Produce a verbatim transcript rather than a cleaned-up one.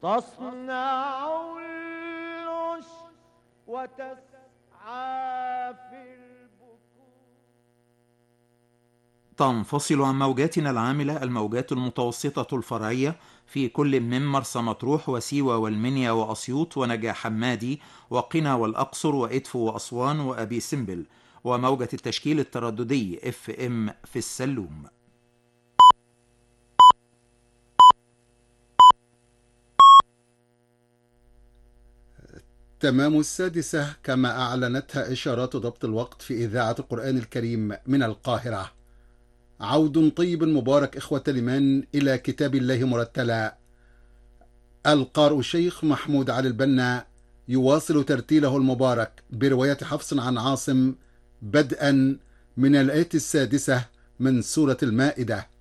تصنع العش وتسعى في البكور. تنفصل عن موجاتنا العاملة الموجات المتوسطة الفرعية في كل من مرسى مطروح وسيوة والمنيا وأسيوط ونجع حمادي وقنا والأقصر وإدفو وأسوان وأبي سمبل، وموجة التشكيل الترددي اف ام في السلوم. تمام السادسة كما أعلنتها إشارات ضبط الوقت في إذاعة القرآن الكريم من القاهرة. عود طيب مبارك إخوة الإيمان إلى كتاب الله مرتلا. القارئ الشيخ محمود علي البنا يواصل ترتيله المبارك برواية حفص عن عاصم بدءا من الآية السادسة من سورة المائدة.